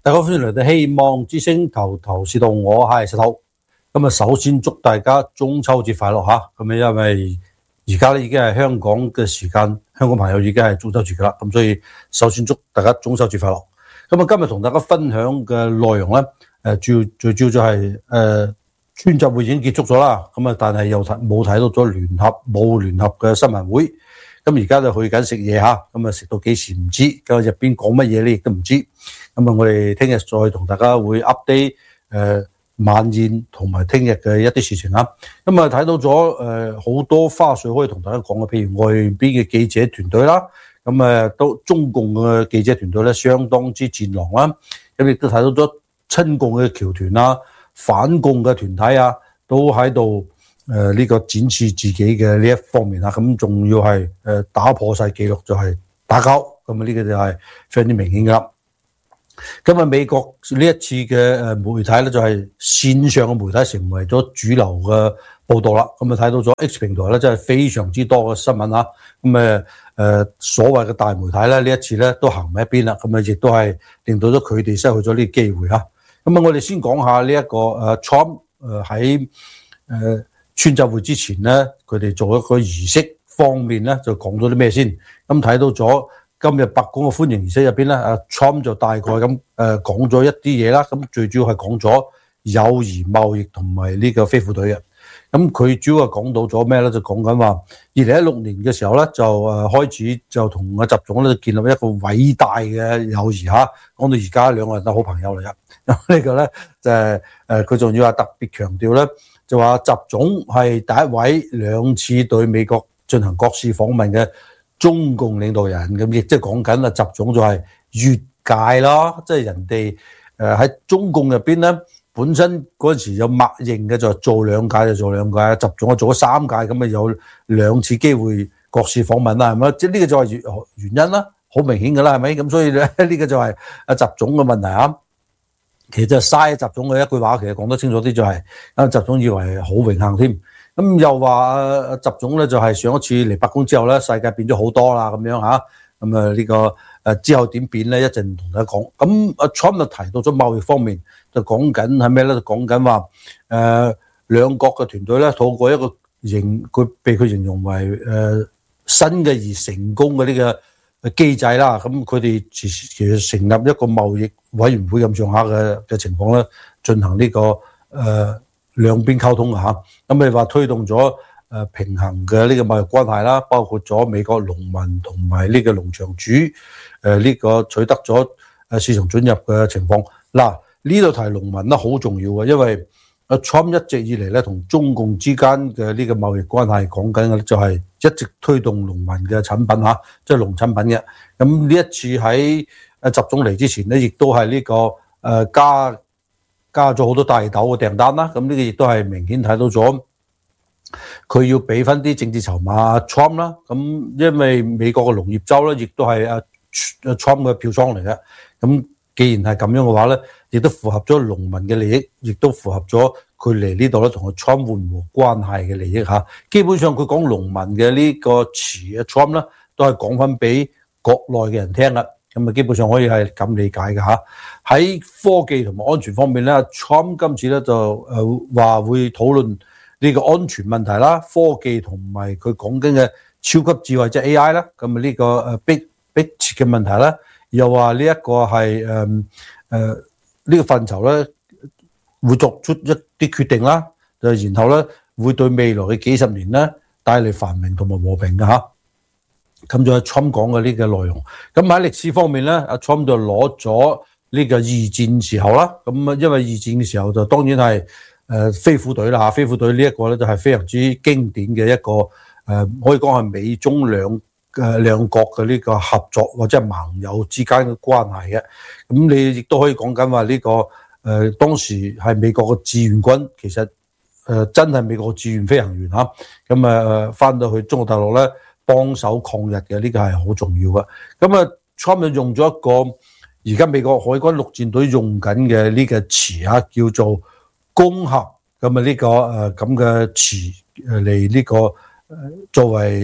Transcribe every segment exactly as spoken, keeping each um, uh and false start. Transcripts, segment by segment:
大家歡迎嚟到希望之星頭頭是道，我係石頭。咁啊，首先祝大家中秋節快樂吓。咁啊，因為而家咧已經係香港嘅時間，香港朋友已經係中秋節噶啦。咁所以首先祝大家中秋節快樂。咁啊，今日同大家分享嘅內容咧，誒，主要最主要就係誒專集會已經結束咗啦。咁啊，但係又睇冇睇到咗聯合冇聯合嘅新聞會。咁而家就去緊食嘢吓，咁啊食到幾時唔知，咁入邊講乜嘢咧亦都唔知。咁啊，我哋聽日再同大家會 update 誒、呃、晚宴同埋聽日嘅一啲事情啦。咁啊睇到咗誒好多花絮可以同大家講嘅，譬如外邊嘅記者團隊啦，咁啊都中共嘅記者團隊咧相當之戰狼啦。咁亦都睇到咗親共嘅僑團啊、反共嘅團體啊，都喺度。誒，呢、呃這個展示自己嘅呢一方面啊，咁仲要係誒、呃、打破晒記錄，就係打交，咁啊呢個就係非常之明顯噶啦。咁啊，美國呢一次嘅誒媒體咧，就係、是、線上嘅媒體成為咗主流嘅報道啦。咁啊睇到咗 X 平台咧，真係非常之多嘅新聞啊。咁誒誒所謂嘅大媒體咧，呢一次咧都行埋一邊啦。咁啊，亦都係令到咗佢哋失去咗呢個機會啊。咁啊，我哋先講下呢、這、一個誒 Trump 誒喺誒。川習會之前咧，佢哋做一個儀式方面咧，就講咗啲咩先？咁睇到咗今日白宮嘅歡迎儀式入邊咧，阿 Trump 就大概咁誒講咗一啲嘢啦。咁最主要係講咗友誼貿易同埋呢個飛虎隊嘅。咁佢主要係講到咗咩咧？就講緊話二零一六年嘅時候咧，就誒開始就同阿習總咧建立一個偉大嘅友誼嚇。講到而家兩個人都好朋友嚟嘅。咁呢個咧就係誒佢仲要係特別強調咧。就話習總係第一位兩次對美國進行國事訪問嘅中共領導人，咁亦即係講緊啊，習總就係越界咯，即係人哋誒喺中共入邊咧，本身嗰陣時有默認嘅就做兩屆就做兩屆，習總啊做咗三屆，咁啊有兩次機會國事訪問啦，係咪？即係呢個就係原因啦，好明顯㗎啦，係咪？咁所以咧呢個就係阿習總嘅問題啊。其實就嘥習總嘅一句話，其實講得清楚啲就係、是，啊習總以為好榮幸添，咁又話習總咧就係上一次嚟白宮之後咧，世界變咗好多啦咁樣吓，咁啊呢個誒之後點變咧，一陣同大家講。咁阿 Trump 就提到咗貿易方面，就講緊係咩咧？就講緊話誒兩國嘅團隊咧，透過一個形，佢被佢形容為誒、呃、新嘅而成功嘅呢個機制啦，咁佢哋其實成立一個貿易委員會咁上下嘅嘅情況咧，進行呢、這個誒、呃、兩邊溝通嘅嚇。咁你話推動咗誒、呃、平衡嘅呢個貿易關係啦，包括咗美國農民同埋呢個農場主誒呢、呃這個取得咗誒市場准入嘅情況。嗱，呢度提農民咧好重要嘅，因為阿 Trump 一直以嚟咧同中共之間嘅呢個貿易關係講緊嘅就係一直推動農民嘅產品嚇，即係農產品嘅。咁呢一次喺阿習總嚟之前咧，亦都係呢個誒加加咗好多大豆嘅訂單啦。咁呢個亦都係明顯睇到咗佢要俾翻啲政治籌碼阿 Trump 啦。咁因為美國嘅農業州咧，亦都係阿阿 Trump 嘅票倉嚟嘅。咁既然係咁樣嘅話咧，亦都符合咗農民嘅利益，亦都符合咗佢嚟呢度咧同阿 Trump 緩和關係嘅利益嚇。基本上佢講農民嘅呢個詞啊 Trump 咧，都係講翻俾國內嘅人聽啦。咁啊，基本上可以係咁理解嘅嚇。喺科技同埋安全方面咧，Trump 今次咧就誒話會討論呢個安全問題啦、科技同埋佢講緊嘅超級智慧即係 A I 啦。咁啊呢個誒逼迫切嘅問題啦。又話呢一個係誒誒呢個範疇咧，會作出一啲決定啦，就然後咧會對未來嘅幾十年咧帶嚟繁榮同埋和平嘅嚇。咁就係 Trump 講嘅呢個內容。咁喺歷史方面咧，阿 Trump 就攞咗呢個二戰時候啦。咁啊，因為二戰嘅時候就當然係誒飛虎隊啦嚇，飛虎隊呢一個咧就係非常之經典嘅一個誒，可以講係美中兩誒兩國嘅呢個合作或者係盟友之間嘅關係嘅。咁你亦都可以講緊話呢個誒、呃、當時係美國嘅志願軍，其實誒、呃、真係美國志願飛行員嚇。咁啊翻到去中國大陸咧幫手抗日嘅，呢、這個係好重要嘅。咁啊 Trump 就用咗一個而家美國海軍陸戰隊用緊嘅呢個詞嚇，叫做攻合。咁啊呢個誒咁嘅詞誒嚟呢個誒作為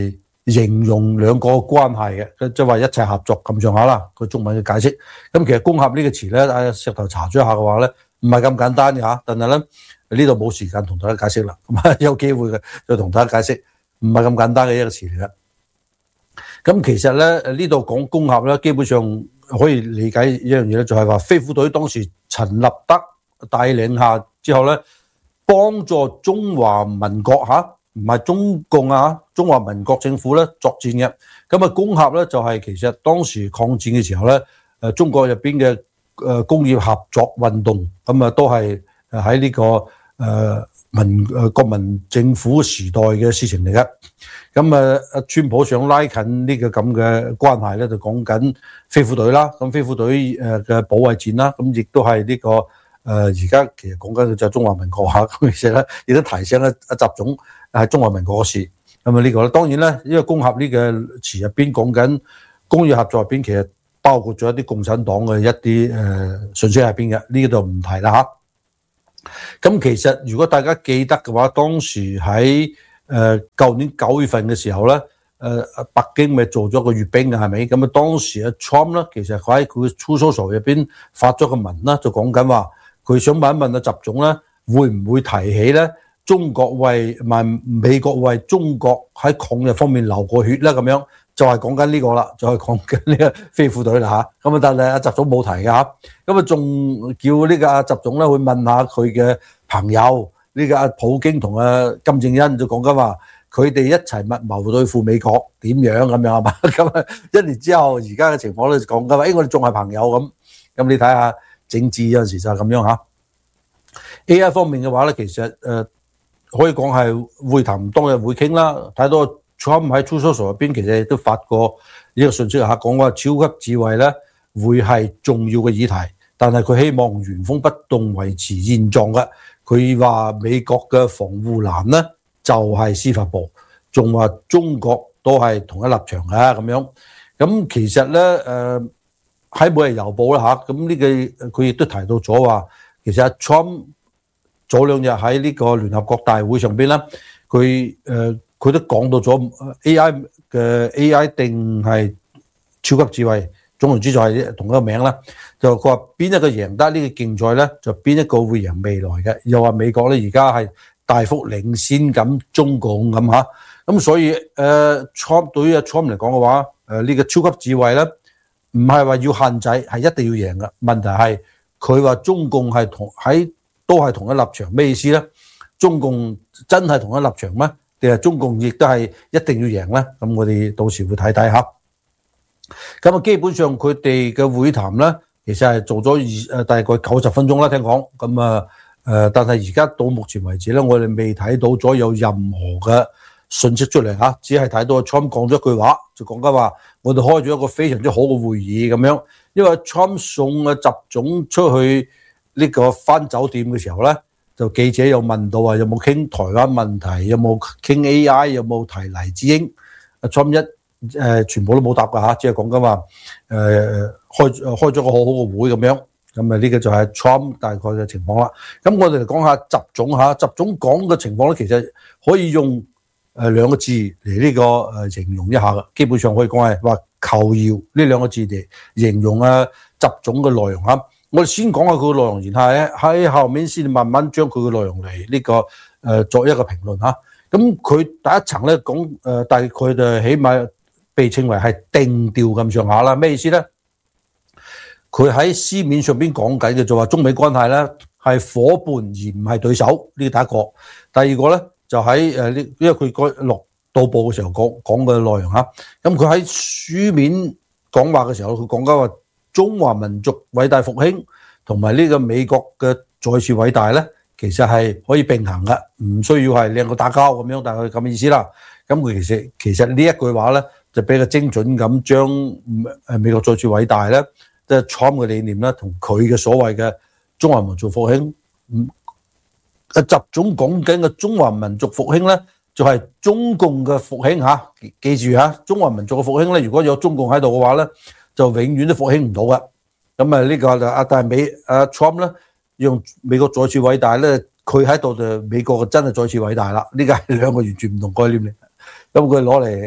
形容兩個關係嘅，即係話一齊合作咁上下啦。個中文嘅解釋，咁其實攻合呢個詞咧，阿石頭查咗下嘅話咧，唔係咁簡單嘅嚇。但係咧呢度冇時間同大家解釋啦，咁啊有機會嘅就同大家解釋，唔係咁簡單嘅一個詞嚟嘅。咁其實咧呢度講攻合咧，基本上可以理解一樣嘢咧，就係話飛虎隊當時陳立德帶領下之後咧，幫助中華民國嚇。唔係中共啊，中華民國政府咧作戰嘅，咁啊攻合咧就係其實當時抗戰嘅時候咧，誒中國入邊嘅誒工業合作運動，咁啊都係誒喺呢個誒民誒國民政府時代嘅事情嚟嘅。咁啊阿川普想拉近呢個咁嘅關係咧，就講緊飛虎隊啦，咁飛虎隊誒嘅保衛戰啦，咁亦都係呢個誒而家其實講緊嘅就係中華民國嚇，咁其實咧亦都提醒咧阿習總。係中華民國嘅事，咁啊呢個咧，當然咧，因為攻合呢個詞入邊講緊工業合作入邊，其實包括咗一啲共產黨嘅一啲誒信息入邊嘅，呢度唔提啦嚇。咁其實如果大家記得嘅話，當時喺誒舊年九月份嘅時候咧，誒北京咪做咗個閱兵嘅係咪？咁啊當時阿 Trump 咧，其實佢喺佢嘅 Truth Social 入邊發咗個文啦，就講緊話佢想問一問阿習總咧，會唔會提起咧？中國為唔係美國為中國喺抗日方面流過血啦，咁樣就係講緊呢個啦，就係講緊呢個飛虎隊啦嚇。咁啊，但係阿習總冇提㗎嚇。咁啊，仲叫呢個阿習總咧去問下佢嘅朋友，呢個阿普京同阿金正恩就講緊話，佢哋一齊密謀對付美國點樣咁樣係嘛？咁啊，一年之後而家嘅情況咧就講緊話，誒我哋仲係朋友咁。咁你睇下政治有陣時就係咁樣嚇。A I 方面嘅話咧，其實誒。可以講係會談當日會傾啦，睇到 Trump 喺 Truth Social 入邊其實亦都發過呢個信息嚇，講話超級智慧咧會係重要嘅議題，但係佢希望原封不動維持現狀嘅。佢話美國嘅防護欄咧就係司法部，仲話中國都係同一立場嘅咁樣。咁其實咧誒喺每日郵報啦嚇，咁呢個佢亦都提到咗話，其實 Trump。早兩日喺呢個聯合國大會上邊咧，佢誒佢都講到咗 A I 嘅 A I 定係超級智慧，總言之就係同一個名啦。就佢話邊一個贏得呢個競賽咧，就邊一個會贏未來嘅。又話美國咧而家係大幅領先緊中共咁嚇，咁所以誒 Trump 對於阿 Trump 嚟講嘅話，誒呢個超級智慧咧，唔係話要限制，係一定要贏嘅。問題係佢話中共係同喺。都係同一立場，咩意思咧？中共真係同一立場咩？定係中共亦都係一定要贏咧？咁我哋到時會睇睇下。咁啊，基本上佢哋嘅會談咧，其實係做咗二誒大概九十分鐘啦，聽講。咁啊誒，但係而家到目前為止咧，我哋未睇到咗有任何嘅信息出嚟嚇，只係睇到 Trump 講咗一句話，就講緊話我哋開咗一個非常之好嘅會議咁樣。因為 Trump 送嘅習總出去。呢個返酒店嘅時候咧，就記者又問到話有冇傾台灣問題，有冇傾 A I， 有冇提黎智英？阿 Trump 一誒、呃、全部都冇答㗎嚇，只係講緊話誒開開咗個好好嘅會咁樣。咁啊呢個就係 Trump 大概嘅情況啦。咁我哋嚟講下習總嚇，習總講嘅情況咧，其實可以用誒兩個字嚟呢個誒形容一下嘅，基本上可以講係話求饒呢兩個字嚟形容啊習總嘅內容嚇。我哋先講下佢嘅內容，然後喺後面先慢慢將佢嘅內容嚟呢、這個誒、呃、作一個評論嚇。咁佢第一層咧講誒、呃，大概佢就起碼被稱為係定調咁上下啦。咩意思咧？佢喺書面上邊講緊嘅就話中美關係咧係夥伴而唔係對手，呢個第一個。第二個咧就喺誒呢，因為佢嗰落到報嘅時候講講嘅內容嚇。咁佢喺書面講話嘅時候，佢講緊話。中華民族偉大復興同埋呢個美國嘅再次偉大咧，其實係可以並行嘅，唔需要係兩個打交咁樣，大概咁嘅意思啦。咁佢其實其實呢一句話咧，就比較精準咁將誒美國再次偉大咧，即係 Trump 嘅理念咧，同佢嘅所謂嘅中華民族復興，誒習總講緊嘅中華民族復興咧，就係中共嘅復興嚇。記住嚇，中華民族嘅復興咧，如果有中共喺度嘅話咧，就永遠都復興唔到嘅。咁啊呢個就啊，但係美啊 Trump 咧用美國再次偉大咧，佢喺度就美國真係再次偉大啦。呢個係兩個完全唔同概念嚟。咁佢攞嚟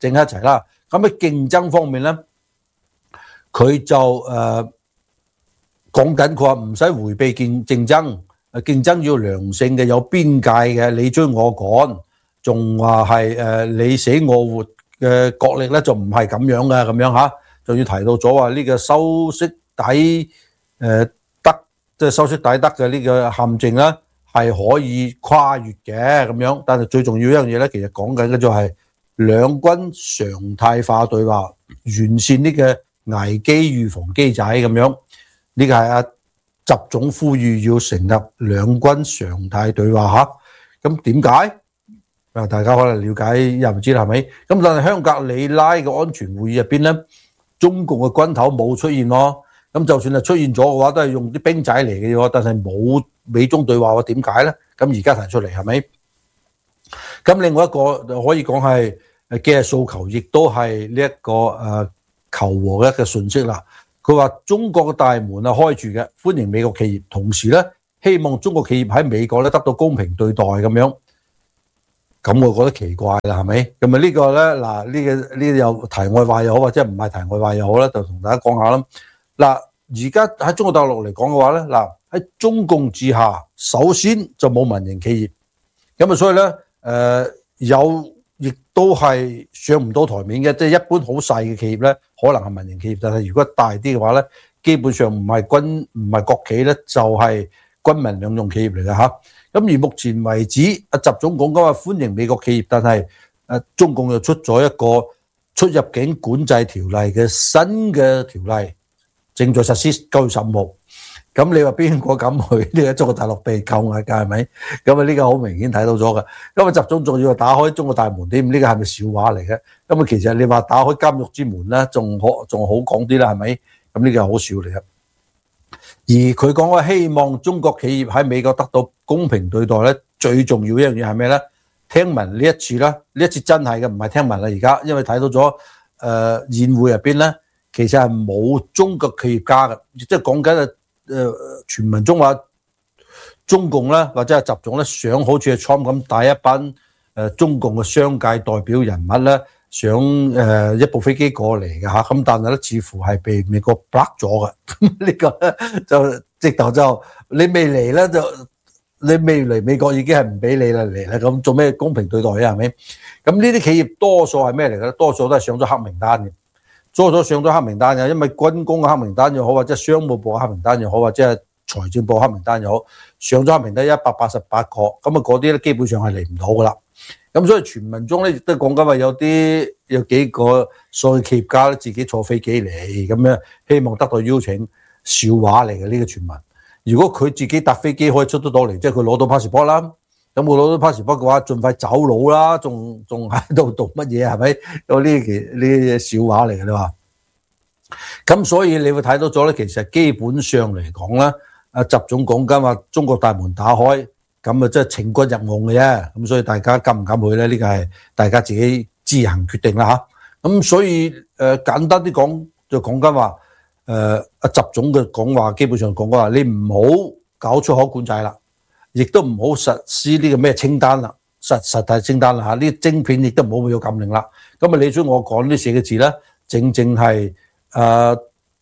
整喺一齊啦。咁喺競爭方面咧，佢就誒講緊，佢話唔使迴避競競爭，競爭要良性嘅，有邊界嘅，你追我趕，仲話係誒你死我活嘅角力咧，就唔係咁樣嘅咁樣嚇，仲要提到咗話呢個修昔底誒德，即係修昔底德嘅呢個陷阱咧，係可以跨越嘅咁樣。但係最重要一樣嘢咧，其實講緊嘅就係兩軍常態化對話，完善呢個危機預防機制咁樣。呢個係阿習總呼籲要成立兩軍常態對話嚇。咁點解？啊，大家可能了解又唔知啦，係咪？咁但係香格里拉嘅安全會議入邊咧，中共嘅軍頭冇出現咯。咁就算係出現咗嘅話，都係用啲兵仔嚟嘅喎，但係冇美中對話喎。點解咧？咁而家提出嚟係咪？咁另外一個可以講係誒嘅訴求，亦都係呢一個誒求和嘅一個訊息啦。佢話中國嘅大門係開住嘅，歡迎美國企業，同時咧希望中國企業喺美國咧得到公平對待咁樣。咁我覺得奇怪啦，係咪？咁啊呢個咧嗱，呢個呢個又題外話又好，或者唔係題外話又好啦，就同大家講下啦。嗱，而家喺中國大陸嚟講嘅話咧，嗱喺中共之下，首先就冇民營企業，咁啊所以咧誒、呃、有亦都係上唔到台面嘅，即係一般好細嘅企業咧，可能係民營企業，但係如果大啲嘅話咧，基本上唔係軍唔係國企咧，就係軍民兩用企業嚟嘅嚇。咁而目前為止，阿習總講緊話歡迎美國企業，但係誒中共又出咗一個出入境管制條例嘅新嘅條例，正在實施九月十五號。咁你話邊個敢去呢個中國大陸被扣押㗎係咪？咁啊呢個好明顯睇到咗嘅。咁啊習總仲要打開中國大門添，呢個係咪笑話嚟嘅？咁啊其實你話打開監獄之門咧，仲可仲好講啲啦係咪？咁呢個係好笑嚟嘅。而佢講話希望中國企業喺美國得到公平對待咧，最重要一樣嘢係咩咧？聽聞呢一次啦，呢一次真係嘅，唔係聽聞啦。而家因為睇到咗誒、呃、宴會入邊咧，其實係冇中國企業家嘅，即係講緊誒傳聞中話中共咧或者係習總咧想好似係 Trump 咁帶一班誒、呃、中共嘅商界代表人物咧，想誒、呃、一部飛機過嚟嘅嚇，咁但係咧似乎係被美國 block 咗嘅。咁呢個咧就直頭就你未嚟咧就你未嚟美國已經係唔俾你啦嚟啦，咁做咩公平對待啊？係咪？咁呢啲企業多數係咩嚟嘅咧？多數都係上咗黑名單嘅，多數上咗黑名單嘅，因為軍工嘅黑名單又好，或者商務部嘅黑名單又好，或者係財政部黑名單又好，上咗黑名單一百八十八個，咁啊嗰啲咧基本上係嚟唔到噶啦。咁所以傳聞中咧亦都講緊話有啲有幾個所謂企業家咧自己坐飛機嚟咁樣，希望得到邀請，笑話嚟嘅呢個傳聞。如果佢自己搭飛機可以出得到嚟，即係佢攞到 passport 啦，咁佢攞到 passport 嘅話，盡快走佬啦，仲仲喺度讀乜嘢係咪？有呢期呢啲笑話嚟嘅你話。咁所以你會睇到咗咧，其實基本上嚟講咧，阿習總講緊話中國大門打開。咁啊，即係請君入甕嘅啫。咁所以大家敢唔敢去咧？呢個係大家自己自行決定啦嚇。咁所以誒、呃、簡單啲講，就講緊話誒阿習總嘅講話，基本上講緊話，你唔好搞出口管制啦，亦都唔好實施呢個咩清單啦，實實體清單啦嚇。呢啲晶片亦都唔好有禁令啦。咁啊，你所以我講呢四個字咧，正正係誒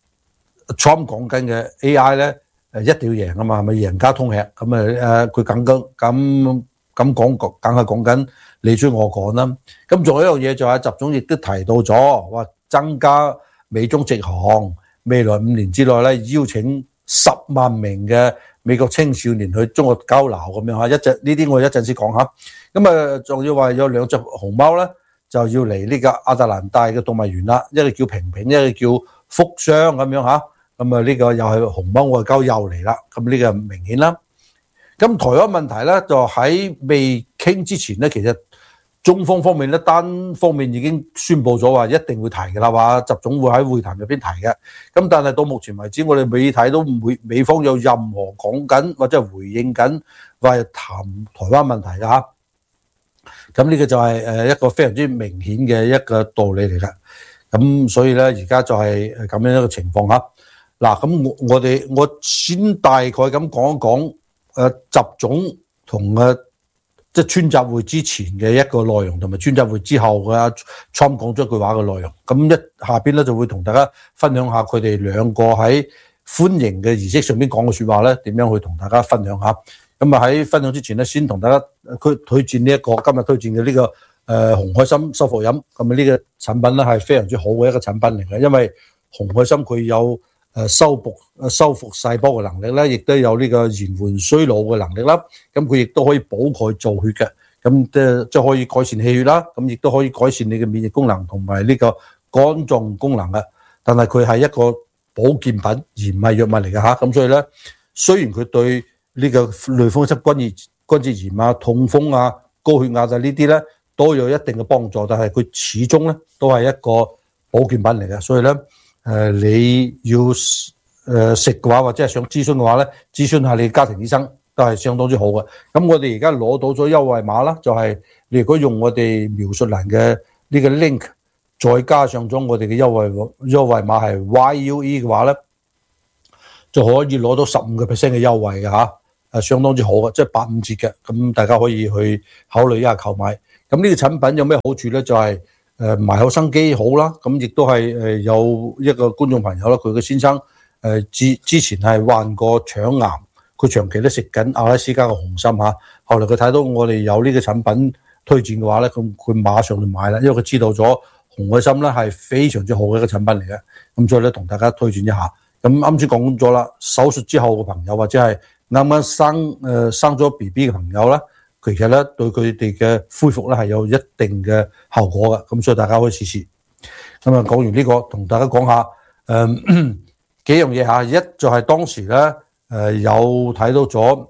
Trump 講緊嘅 A I 咧。誒一定要贏啊嘛，係咪贏家通吃？咁啊誒，佢咁咁咁咁講，梗係講緊你追我趕啦。咁仲有一樣嘢就係習總亦都提到咗，話增加美中直航，未來五年之內咧邀請十萬名嘅美國青少年去中國交流咁樣嚇。一陣呢啲我一陣先講下。咁啊，仲要話有兩隻熊貓咧，就要嚟呢個亞特蘭大嘅動物園啦，一個叫平平，一個叫福雙咁樣嚇。咁啊，呢個又係熊貓外交又嚟啦，咁呢個明顯啦。咁台灣問題咧，就喺未傾之前咧，其實中方方面咧單方面已經宣布咗話一定會提嘅啦，話習總會喺會談入邊提嘅。咁但係到目前為止，我哋未睇到美美方有任何講緊或者回應緊話談台灣問題嘅嚇。咁呢個就係誒一個非常之明顯嘅一個道理嚟嘅。咁所以咧，而家就係咁樣一個情況嚇。嗱，咁我我哋我先大概咁講一講，誒習總同誒即係川集會之前嘅一個內容，同埋川集會之後嘅 Trump 講咗一句話嘅內容。咁一下邊咧就會同大家分享下佢哋兩個喺歡迎嘅儀式上邊講嘅説話咧，點樣去同大家分享下。咁啊喺分享之前咧，先同大家推推薦呢一個今日推薦嘅呢個誒、呃、紅海參修復飲。咁啊呢個產品咧係非常之好嘅一個產品嚟嘅，因為紅海參佢有誒修復誒修復細胞嘅能力咧，亦都有呢個延緩衰老嘅能力啦。咁佢亦都可以補鈣造血嘅，咁即係即係可以改善氣血啦。咁亦都可以改善你嘅免疫功能同埋呢個肝臟功能嘅。但係佢係一個保健品而唔係藥物嚟嘅嚇。咁所以咧，雖然佢對呢個類風濕關節關節炎啊、痛風啊、高血壓啊呢啲咧都有一定嘅幫助，但係佢始終咧都係一個保健品嚟嘅。所以咧，誒、呃、你要誒食嘅話，或者係想諮詢嘅話咧，諮詢下你家庭醫生都係相當之好嘅。咁我哋而家攞到咗優惠碼啦，就係、是、你如果用我哋描述欄嘅呢個 link， 再加上咗我哋嘅優惠優惠碼係 Y U E 嘅話咧，就可以攞到十五個 percent 嘅優惠嘅嚇。誒相當之好嘅，即係八五折嘅，咁大家可以去考慮一下購買。咁呢個產品有咩好處咧？就係誒埋口生機好啦，咁亦都係誒有一個觀眾朋友啦，佢嘅先生誒之之前係患過腸癌，佢長期都食緊阿拉斯加嘅紅參嚇，後來佢睇到我哋有呢個產品推薦嘅話咧，咁佢馬上就買啦，因為佢知道咗紅海參咧係非常之好嘅一個產品嚟嘅，咁所以咧同大家推薦一下。咁啱先講咗啦，手術之後嘅朋友或者係啱啱生誒、呃、生咗 B B 嘅朋友咧，其實咧對佢哋嘅恢復咧係有一定嘅效果嘅，咁所以大家可以試試。咁啊講完呢、這個，同大家講下誒、呃、幾樣嘢嚇。一就係當時咧誒、呃、有睇到咗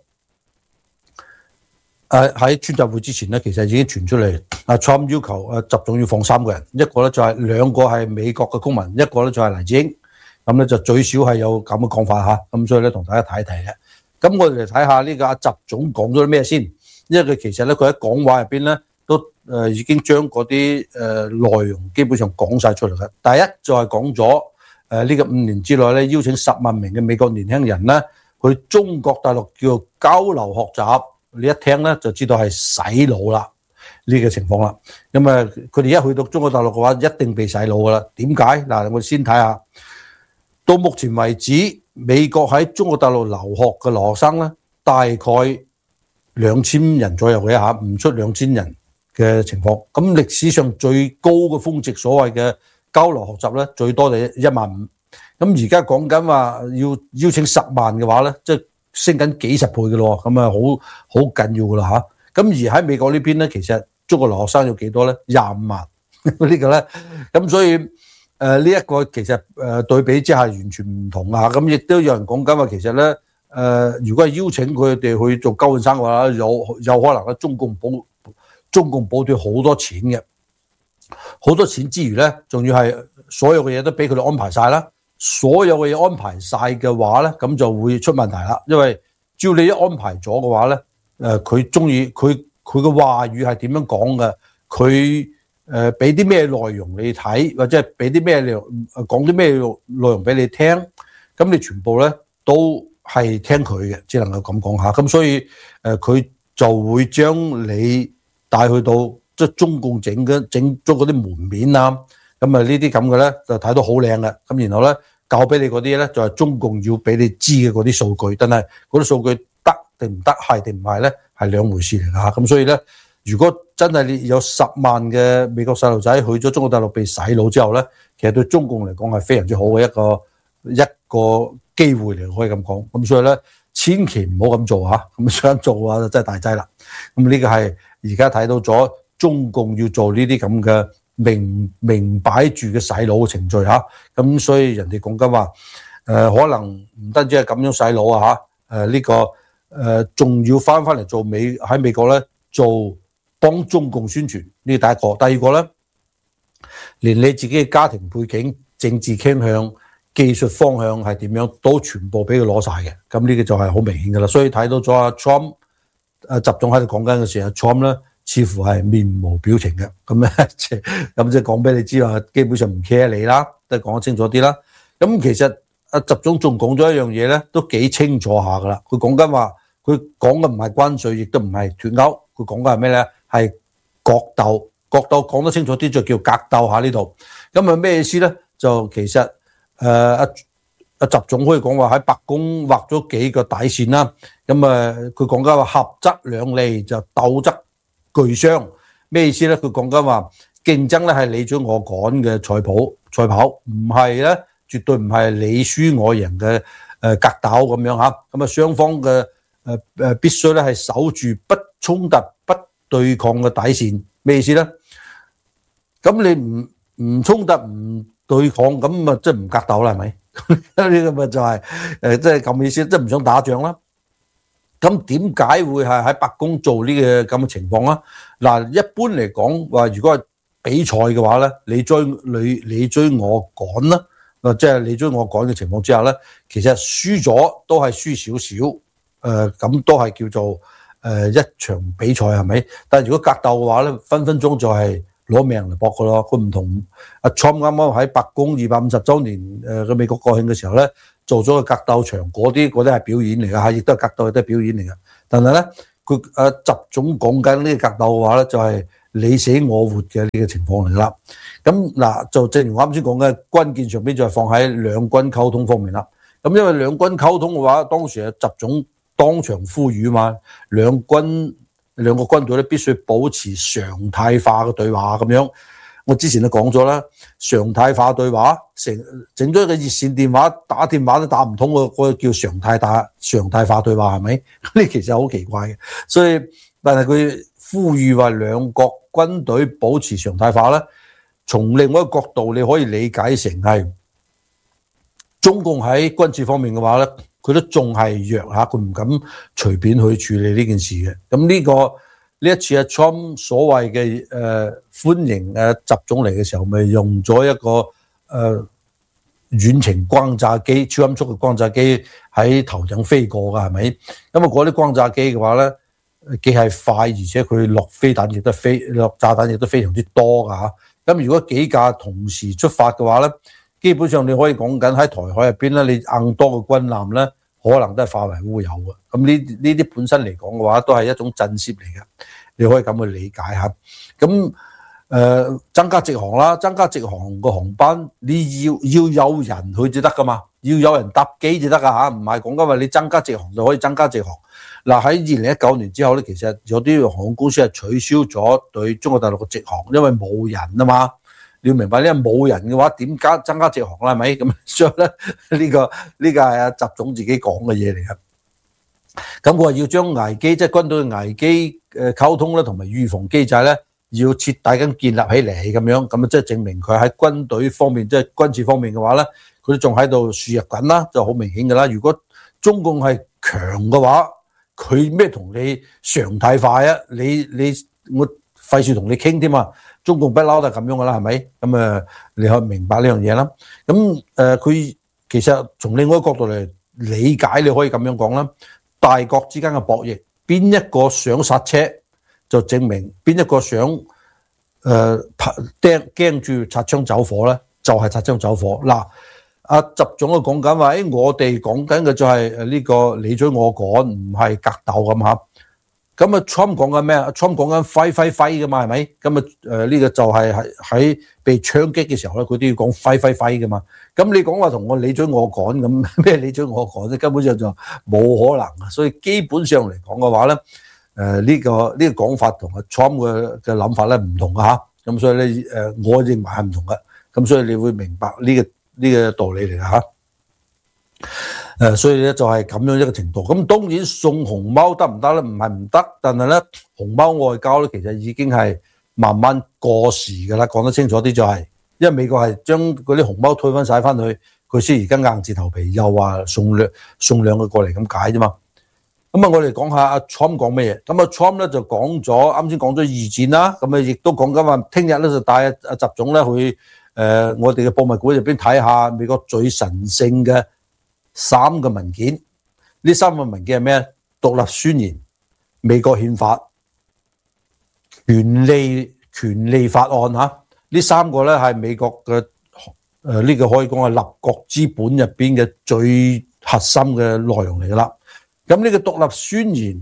誒喺川集會之前咧，其實已經傳出嚟，阿 Trump 要求誒習總要放三個人，一個咧就係、是、兩個係美國嘅公民，一個咧就係黎智英，咁咧就最少係有咁嘅講法嚇。咁所以咧同大家睇一睇嘅。咁我哋嚟睇下呢個阿習總講咗啲咩先，因為佢其實咧佢喺講話入邊咧都誒已經將嗰啲誒內容基本上講晒出嚟嘅。第一就係講咗誒呢個五年之內咧邀請十萬名嘅美國年輕人咧去中國大陸叫做交流學習，你一聽咧就知道係洗腦啦呢個情況啦。咁啊佢哋一去到中國大陸嘅話，一定被洗腦噶啦。點解？嗱，我哋先睇下，到目前為止，美國喺中國大陸留學嘅留學生咧，大概兩千人左右嘅嚇，唔出兩千人嘅情況。咁歷史上最高嘅峰值，所謂嘅交流學習咧，最多就一萬五。咁而家講緊話要邀請十萬嘅話咧，即係升緊幾十倍嘅咯。咁啊，好好緊要噶啦嚇。咁而喺美國呢邊咧，其實中國留學生有幾多咧？廿五萬呢個咧。咁所以誒呢一個其實誒、呃、對比之下完全唔同啊！咁亦都有人講緊話，其實咧誒、呃，如果係邀請佢哋去做交換生嘅話，有有可能咧，中共補中共補貼好多錢嘅，好多錢之餘咧，仲要係所有嘅嘢都俾佢哋安排晒啦。所有嘅嘢安排晒嘅話咧，咁就會出問題啦。因為只要你一安排咗嘅話咧，誒佢中意佢佢嘅話語係點樣講嘅，佢。誒俾啲咩內容你睇，或者係俾啲咩內容講啲咩內容俾你聽，咁你全部咧都係聽佢嘅，只能夠咁講下。咁所以誒佢就會將你帶去到即係中共整嘅整咗嗰啲門面啊，咁啊呢啲咁嘅咧就睇到好靚嘅，咁然後咧教俾你嗰啲咧就係中共要俾你知嘅嗰啲數據，但係嗰啲數據得定唔得，係定唔係咧，係兩回事嚟㗎。咁所以咧，如果真係你有十萬嘅美國細路仔去咗中國大陸被洗腦之後咧，其實對中共嚟講係非常之好嘅一個一個機會嚟，可以咁講。咁所以咧，千祈唔好咁做嚇，咁想做嘅話就真係大劑啦。咁呢個係而家睇到咗中共要做呢啲咁嘅明明擺住嘅洗腦嘅程序嚇。咁所以人哋講緊話誒，可能唔單止係咁樣洗腦啊嚇，誒呢個誒仲要翻翻嚟做美喺美國咧做。幫中共宣傳呢個第一個，第二個咧，連你自己嘅家庭背景、政治傾向、技術方向係點樣，都全部俾佢攞晒嘅。咁呢個就係好明顯噶啦。所以睇到咗阿 Trump 誒習總喺度講緊嘅時候 ，Trump 咧似乎係面無表情嘅。咁咧即係咁即係講俾你知話，基本上唔 care 你啦，都係講得清楚啲啦。咁其實阿習總仲講咗一樣嘢咧，都幾清楚下噶啦。佢講緊話，佢講嘅唔係關稅，亦都唔係脫鈎。 佢講嘅係咩咧？係角鬥，角鬥講得清楚啲就叫格鬥下呢度。咁啊咩意思咧？就其實誒阿阿習總可以講話喺白宮畫咗幾個底線啦。咁啊佢講緊話合則兩利，就鬥則俱傷。咩意思咧？佢講緊話競爭咧係你追我趕嘅賽跑，賽跑唔係咧，絕對唔係你輸我贏嘅誒格鬥咁樣嚇。咁啊雙方嘅誒誒必須咧係守住不衝突、不對抗嘅底線。咩意思咧？咁你唔唔衝突唔對抗，咁啊即係唔格鬥啦，係咪？呢個咪就係誒即係咁意思，即係唔想打仗啦。咁點解會係喺白宮做呢個咁嘅情況啊？嗱，一般嚟講話，如果係比賽嘅話咧，你追你你追我趕啦，嗱即係你追我趕嘅情況之下咧，其實輸咗都係輸少少，誒、呃、咁都係叫做誒、呃、一場比賽係咪？但係如果格鬥嘅話咧，分分鐘就係攞命嚟搏㗎咯。佢唔同阿 Trump 啱啱喺白宮二百五十週年誒嘅美國國慶嘅時候咧，做咗個格鬥場，嗰啲嗰啲係表演嚟㗎嚇，亦都係格鬥，亦都係表演嚟㗎。但係咧，佢阿習總講緊呢個格鬥嘅話咧，就係你死我活嘅呢個情況嚟啦。咁嗱，就正如我啱先講嘅，關鍵上邊就係放喺兩軍溝通方面啦。咁因為兩軍溝通嘅話，當時啊習總當場呼籲嘛，兩軍兩個軍隊咧必須保持常態化嘅對話咁樣。我之前都講咗啦，常態化對話，成整咗一個熱線電話打電話都打唔通，嗰個叫常態打常態化對話係咪？呢其實好奇怪嘅，所以但係佢呼籲話兩國軍隊保持常態化咧，從另外一個角度你可以理解成係中共喺軍事方面嘅話咧，佢都仲係弱嚇，佢唔敢隨便去處理呢件事嘅。咁呢個呢一次阿 Trump 所謂嘅誒、呃、歡迎誒習總嚟嘅時候，咪用咗一個誒、呃、遠程轟炸機、超音速嘅轟炸機喺頭頂飛過㗎，係咪？咁啊嗰啲轟炸機嘅話咧，既係快，而且佢落飛彈亦都飛落炸彈亦都非常之多㗎嚇。咁如果幾架同時出發嘅話咧，基本上你可以講緊喺台海入邊咧，你硬多嘅軍艦咧，可能都係化為烏有嘅。咁呢呢啲本身嚟講嘅話，都係一種震懾嚟嘅，你可以咁去理解下。咁誒、呃、增加直航啦，增加直航個航班，你要要有人去至得噶嘛，要有人搭機至得噶嚇，唔係講緊話你增加直航就可以增加直航。嗱喺二零一九年之後咧，其實有啲航空公司係取消咗對中國大陸嘅直航，因為冇人啊嘛。你要明白呢，冇人嘅話點加增加直航啦？係咪咁？所以咧呢個呢個係阿習總自己講嘅嘢嚟嘅。咁我話要將危機，即係軍隊嘅危機誒溝通咧，同埋預防機制咧，要徹底咁建立起嚟咁樣，咁啊即係證明佢喺軍隊方面，即係軍事方面嘅話咧，佢都仲喺度輸入緊啦，就好明顯㗎啦。如果中共係強嘅話，佢咩同你常態化啊？你你我費事同你傾添啊！中共不嬲都係咁樣噶啦，係咪？咁啊，你可以明白呢樣嘢啦。咁誒，佢、呃、其實從另外一個角度嚟理解，你可以咁樣講啦。大國之間嘅博弈，邊一個想剎車，就證明邊一個想誒驚驚住擦槍走火咧，就係、是、擦槍走火。嗱，阿習總都講緊話，誒，我哋講緊嘅就係誒呢個你追我趕，唔係格鬥咁嚇。咁啊 Trump 講緊咩啊 Trump 講緊揮揮揮噶嘛，係咪？咁啊誒呢個就係喺喺被槍擊嘅時候咧，佢都要講揮揮揮噶嘛。咁你講話同我你追我趕咁咩？你追我趕咧，根本上就冇可能。所以基本上嚟講嘅話咧，誒、呃、呢、這個呢、這個講法同阿 Trump 嘅嘅諗法咧唔同噶嚇。咁所以咧誒，我認為係唔同嘅。咁所以你會明白呢、這個呢、這個道理嚟㗎嚇。誒、呃，所以咧就係咁樣一個程度。咁當然送熊貓得唔得咧？唔係唔得，但係咧熊貓外交咧其實已經係慢慢過時㗎啦。講得清楚啲就係、是，因為美國係將嗰啲熊貓推翻晒翻去，佢先而家硬住頭皮又話送兩送兩個過嚟咁解啫嘛。咁啊，我哋講下阿 Trump 講咩嘢。咁阿 Trump 咧就講咗，啱先講咗二戰啦。咁啊，亦都講緊話，聽日咧就帶阿阿習總咧去誒、呃、我哋嘅博物館入邊睇下美國最神聖嘅三個文件。呢三個文件係咩？獨立宣言、美國憲法、權利權利法案吓。呢三個咧係美國嘅誒呢個可以講係立國之本入邊嘅最核心嘅內容嚟噶啦。咁呢個獨立宣言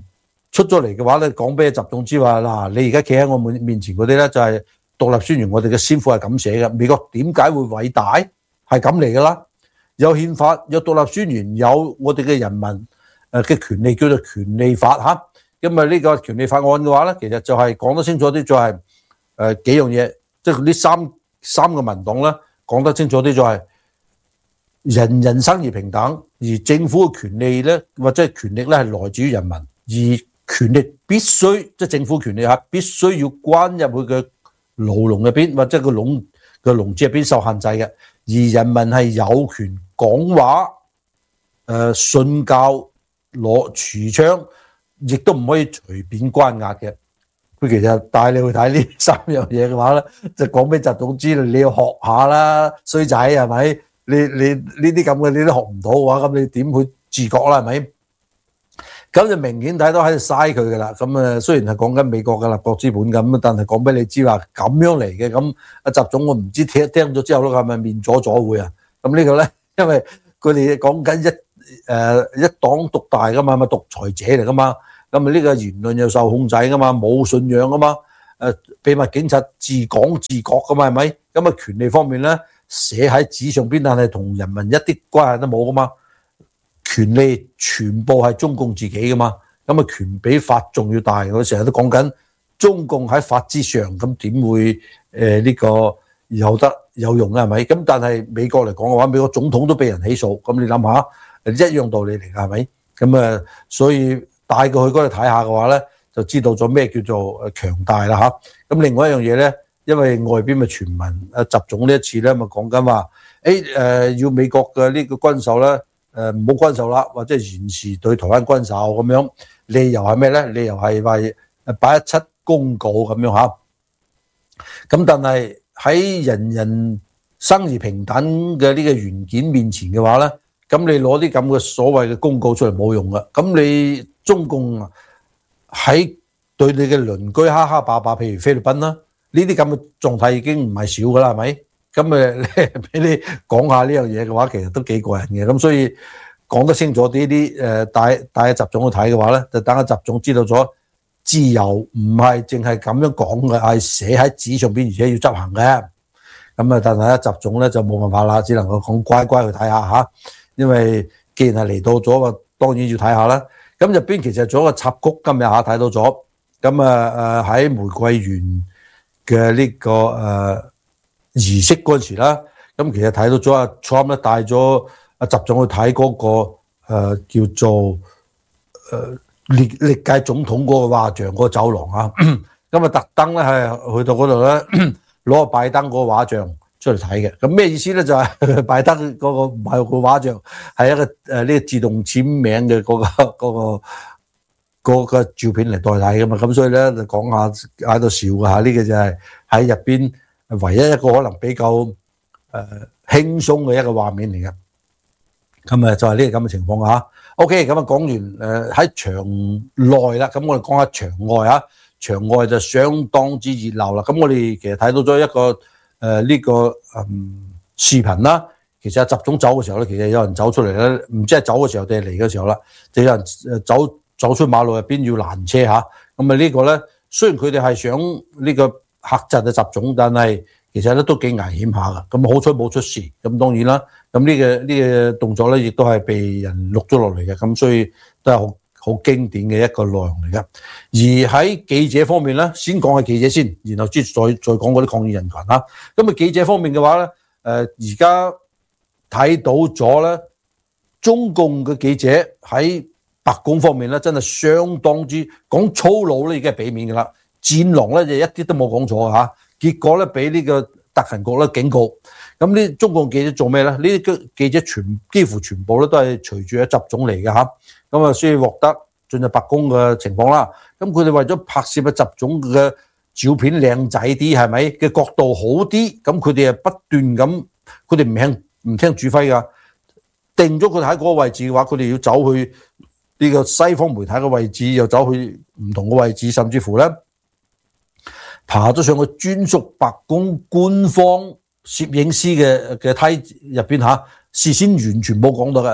出咗嚟嘅話咧，講俾習總知話嗱，你而家企喺我面面前嗰啲咧就係獨立宣言，我哋嘅先父係咁寫嘅。美國點解會偉大？係咁嚟噶啦，有憲法，有獨立宣言，有我哋嘅人民誒嘅權利叫做權利法嚇。咁啊呢個權利法案嘅話咧，其實就係講得清楚啲，就係、是、誒、呃、幾樣嘢，即係呢三三個文檔咧講得清楚啲，就係人人生而平等，而政府嘅權利咧或者係權力咧係來自於人民，而權力必須即係政府權力嚇，必須要關入佢嘅牢籠入邊，或者個籠個籠子入邊受限制嘅。而人民係有權講話、誒、呃、信教、攞持槍，亦都唔可以隨便關押嘅。佢其實帶你去睇呢三樣嘢嘅話咧，就講俾習總知你要學下啦，衰仔係咪？你你呢啲咁嘅你都學唔到嘅話，咁你點去自覺啦？係咪？咁就明顯睇到喺度嘥佢噶啦。咁誒雖然係講緊美國嘅立國之本咁，但係講俾你知話咁樣嚟嘅。咁阿習總我唔知聽聽咗之後咧係咪面阻阻會啊？咁呢個咧，因為佢哋講緊一誒、呃、一黨獨大噶嘛，咪獨裁者嚟噶嘛。咁啊呢個言論又受控制噶嘛，冇信仰噶嘛。誒秘密警察自講自覺噶嘛，係咪？咁啊權利方面咧寫喺紙上邊，但係同人民一啲關係都冇噶嘛。權利全部係中共自己噶嘛，咁啊權比法仲要大。我成日都講緊中共喺法之上，咁點會誒呢、呃這個有得有用啊？係咪？咁但係美國嚟講嘅話，美國總統都俾人起訴，咁你諗下，一樣道理嚟㗎，係咪？咁啊，所以帶佢去嗰度睇下嘅話咧，就知道咗咩叫做強大啦嚇。咁另外一樣嘢咧，因為外邊嘅傳聞，啊習總呢一次咧咪講緊話，誒誒要美國嘅呢個軍售咧。誒唔好軍售啦，或者延遲對台灣軍售咁樣，理由係咩咧？理由係話誒八一七公告咁樣嚇。咁但係喺人人生而平等嘅呢個原件面前嘅話咧，咁你攞啲咁嘅所謂嘅公告出嚟冇用噶。咁你中共喺對你嘅鄰居蝦蝦霸霸，譬如菲律賓啦，呢啲咁嘅狀態已經唔係少噶啦，係咪？咁誒，俾你講下呢樣嘢嘅話，其實都幾過癮嘅。咁所以講得清楚啲啲誒，帶帶阿習總去睇嘅話咧，就等阿習總知道咗自由唔係淨係咁樣講嘅，係寫喺紙上邊，而且要執行嘅。咁啊，但係阿習總咧就冇辦法啦，只能夠講乖乖去睇下嚇。因為既然係嚟到咗，當然要睇下啦。咁入邊其實做一個插曲，今日嚇睇到咗。咁啊誒喺玫瑰園嘅呢個誒。呃儀式嗰陣時啦，咁其實睇到咗阿 Trump 咧帶咗阿習總去睇嗰、那個、呃、叫做誒歷歷屆總統嗰個畫像嗰個走廊啊，咁啊特登咧係去到嗰度咧攞個拜登嗰個畫像出嚟睇嘅。咁咩意思咧？就係、是、拜登嗰、那個唔係個畫像，係一個誒呢、呃這個自動簽名嘅嗰、那個嗰、那個那個照片嚟代替噶嘛。咁所以咧就講下喺度笑嘅嚇，呢、這個就係喺入邊唯一一個可能比較誒、呃、輕鬆嘅一個畫面嚟嘅。咁啊就係呢個咁嘅情況嚇。OK，咁啊講完誒喺、呃、場內啦，咁我哋講下場外啊。場外就相當之熱鬧啦。咁我哋其實睇到咗一個誒呢、呃這個嗯視頻啦。其實阿習總走嘅時候咧，其實有人走出嚟咧，唔知係走嘅時候定係嚟嘅時候啦，就有人誒走走出馬路入邊要攔車嚇。咁啊呢個咧雖然佢哋係想呢、這個。嚇窒嘅習總，但係其實咧都幾危險下噶。咁好彩冇出事。咁當然啦，咁呢、這個呢、這個動作咧，亦都係被人錄咗落嚟嘅。咁所以都係好好經典嘅一個內容嚟嘅。而喺記者方面咧，先講下記者先，然後先再再講嗰啲抗議人群啦。咁啊記者方面嘅話咧，誒而家睇到咗咧，中共嘅記者喺白宮方面咧，真係相當之講粗魯咧，已經係俾面噶啦。戰狼咧就一啲都冇講錯嚇，結果咧俾呢個特勤局咧警告。咁呢中共記者做咩咧？呢啲記者全幾乎全部咧都係隨住阿習總嚟嘅嚇，咁啊先獲得進入白宮嘅情況啦。咁佢哋為咗拍攝阿習總嘅照片靚仔啲，係咪嘅角度好啲？咁佢哋係不斷咁，佢哋唔聽唔聽指揮㗎，定咗佢哋喺嗰個位置嘅話，佢哋要走去呢個西方媒體嘅位置，又走去唔同嘅位置，甚至乎咧。爬咗上去專屬白宮官方攝影師嘅嘅梯入邊嚇，事先完全冇講到嘅，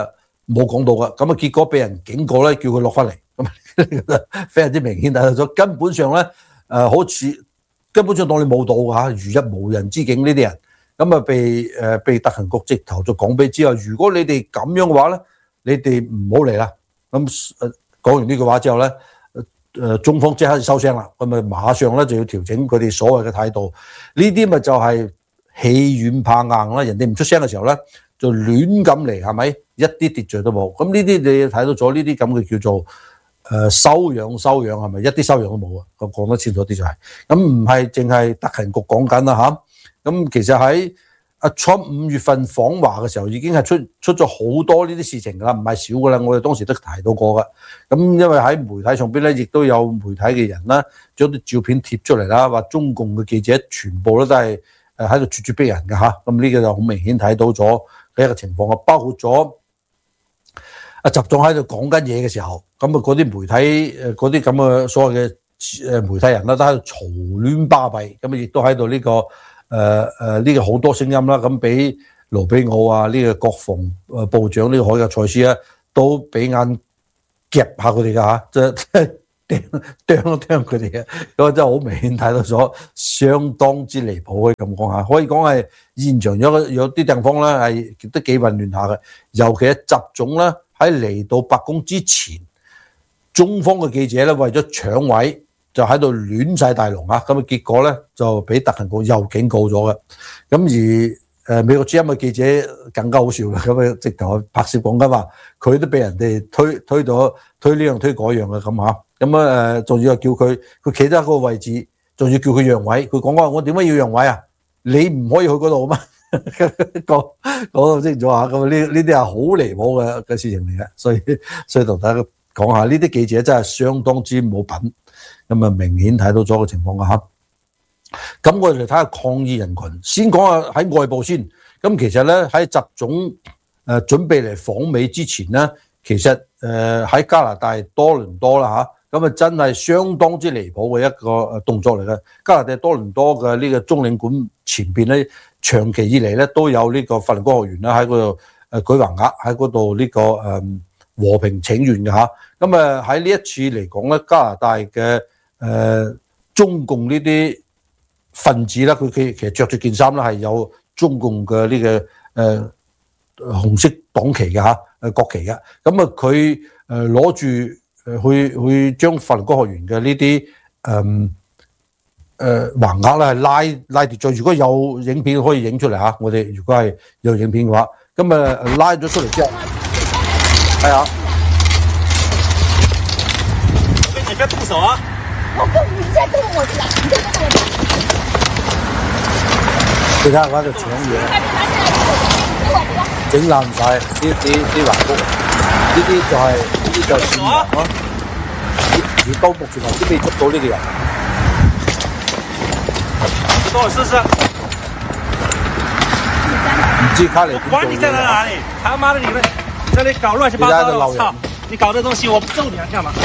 冇講到㗎，咁啊結果俾人警告咧，叫佢落翻嚟，咁非常之明顯睇到咗，根本上咧誒、呃、好似根本上當你冇到嚇，如入無人之境呢啲人，咁啊被誒、呃、被特勤局直頭就講俾之後，如果你哋咁樣嘅話咧，你哋唔好嚟啦。咁誒講完呢句話之後咧，誒、呃、中方即刻收聲啦，咁啊馬上咧就要調整佢哋所謂嘅態度，呢啲咪就係欺軟怕硬啦，人哋唔出聲嘅時候咧，就亂咁嚟，係咪？一啲秩序都冇。咁呢啲你睇到咗呢啲咁嘅叫做誒、呃、修養修養係咪？一啲修養都冇啊！我講得清楚啲就係、是，咁唔係淨係特勤局講緊啦嚇。咁、啊、其實喺阿 Trump 五月份訪華嘅時候，已經係出出咗好多呢啲事情㗎啦，唔係少㗎啦。我哋當時都提到過㗎。咁因為喺媒體上邊咧，亦都有媒體嘅人啦，將啲照片貼出嚟啦，話中共嘅記者全部咧都係誒喺度咄咄逼人嘅嚇。咁呢個就好明顯睇到咗呢一個情況啊，包括咗。阿習總喺度講緊嘢嘅時候，咁啊嗰啲媒體誒嗰啲咁嘅所謂嘅誒媒體人啦，都喺度嘈亂巴閉，咁啊亦都喺度呢個誒誒呢個好多聲音啦，咁俾盧比奧啊呢個國防誒部長呢個海格賽斯啊，都俾眼夾下佢哋㗎嚇，即係掟掟一掟佢哋嘅，咁真係好明顯睇到咗，相當之離譜可以咁講下，可以講係現場有有啲地方咧係都幾混亂下嘅，尤其係習總咧。喺嚟到白宮之前，中方嘅記者咧為咗搶位，就喺度亂晒大龍啊！咁啊結果咧就俾特勤局又警告咗嘅。咁而誒、呃、美國之音嘅記者更加好笑嘅，咁啊直頭拍攝講緊話，佢都俾人哋推推咗推呢樣推嗰樣嘅咁嚇。咁啊誒，仲要係叫佢佢企得喺嗰個位置，仲要叫佢讓位。佢講話我點解要讓位啊？你唔可以去嗰度啊嘛！講講到清楚下，咁呢呢啲係好離譜嘅嘅事情嚟嘅，所以所以同大家講下，呢啲記者真係相當之冇品，咁啊明顯睇到咗個情況啊嚇。咁我哋嚟睇下抗議人群，先講下喺外部先。咁其實咧喺習總誒準備嚟訪美之前咧，其實誒喺加拿大多倫多啦嚇。咁啊，真係相當之離譜嘅一個誒動作嚟嘅。加拿大多倫多嘅呢個中領館前邊咧，長期以嚟咧都有呢個法輪功學員啦喺嗰度誒舉橫額喺嗰度呢個誒和平請願嘅嚇。咁啊喺呢一次嚟講咧，加拿大嘅誒、呃、中共呢啲分子啦，佢其其實着住件衫咧係有中共嘅呢、這個誒、呃、紅色黨旗嘅嚇誒國旗嘅。咁啊佢誒攞住。誒去去將法輪功學員嘅呢啲誒誒橫額咧係拉拉跌咗。如果有影片可以影出嚟嚇，我哋如果係有影片嘅話，咁誒拉咗出嚟之後，係啊，我跟你不要動手啊！我跟你再動我啦，你再動我。你睇下嗰度搶嘢，整爛曬啲啲啲橫幅，呢啲就係、是。呢就算啦，而到目前為止未捉到呢個人。幫我試試。唔知卡尼點做？管你在哪裡？他媽的你們在那裡搞亂七八糟的！我操！你搞這東西，我不揍你啊！幹嘛？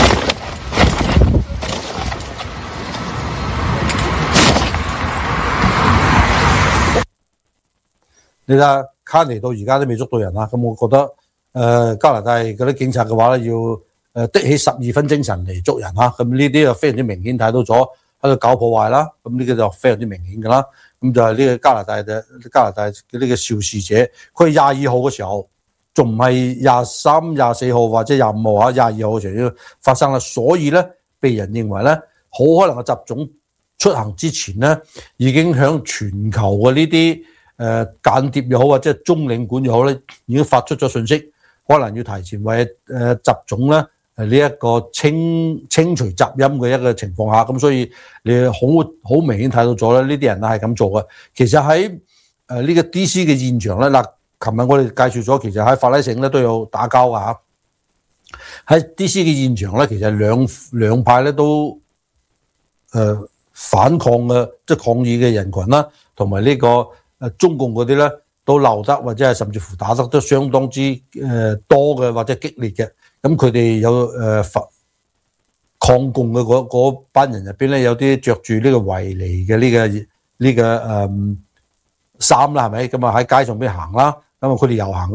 你睇下卡尼到而家都未捉到人啊！咁我覺得。誒、呃、加拿大嗰啲警察嘅話咧，要誒的起十二分精神嚟捉人嚇，咁呢啲就非常之明顯睇到咗喺度搞破壞啦，咁呢個就非常之明顯㗎啦。咁就係呢個加拿大嘅加拿大嘅呢個肇事者，佢係廿二號嘅時候，仲唔係廿三、廿四號或者廿五號啊？廿二號嘅時候發生啦，所以咧被人認為咧，好可能個習總出行之前咧，已經向全球嘅呢啲誒間諜又好或者中領館又好咧，已經發出咗訊息。可能要提前為誒習總咧誒呢一個清清除雜音嘅一個情況下，咁所以你好好明顯睇到咗咧，呢啲人咧係咁做嘅。其實喺誒呢個 D C 嘅現場咧，嗱，琴日我哋介紹咗，其實喺法拉盛咧都有打交㗎嚇。喺 D C 嘅現場咧，其實兩兩派咧都誒、呃、反抗嘅，即係抗議嘅人群啦，同埋呢個誒中共嗰啲咧。都鬧得或者係甚至乎打得都相當之誒多嘅或者激烈嘅，咁佢哋有誒反、呃、抗共嘅嗰班人入邊咧，有啲着住呢個維尼嘅呢、這個呢、這個誒衫啦，係咪咁啊喺街上邊行啦，咁啊佢哋遊行噶嘛，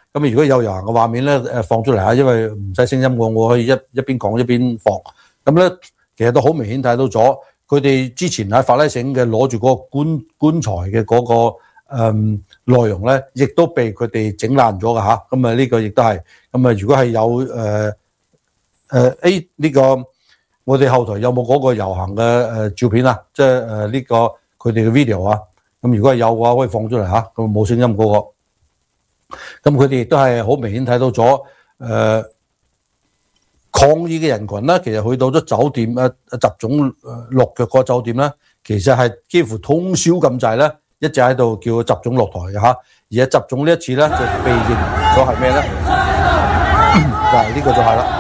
咁如果有遊行嘅畫面咧，誒放出嚟嚇，因為唔使聲音我，我可以一一邊講一邊放。咁咧其實都好明顯睇到咗，佢哋之前喺法拉盛嘅攞住嗰個棺棺材嘅嗰、嗰個。誒、嗯、內容咧，亦都被佢哋整爛咗㗎嚇，咁啊呢個亦都係，咁啊如果係有誒誒 A 呢個，我哋後台有冇嗰個遊行嘅誒照片啊？即係誒呢個佢哋嘅 video 啊，咁如果係有嘅話，可以放出嚟嚇，咁冇聲音嗰個，咁佢哋亦都係好明顯睇到咗誒、呃、抗議嘅人群啦，其實去到咗酒店誒習總落腳個酒店咧，其實係幾乎通宵咁滯咧。一直喺度叫習總落台嘅嚇，而家習總呢一次咧就被認咗係咩咧？嗱，呢個就係啦。